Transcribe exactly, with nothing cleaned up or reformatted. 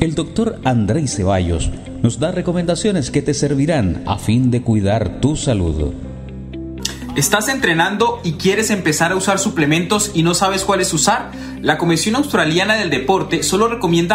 el doctor Andrei Ceballos nos da recomendaciones que te servirán a fin de cuidar tu salud. ¿Estás entrenando y quieres empezar a usar suplementos y no sabes cuáles usar? La Comisión Australiana del Deporte solo recomienda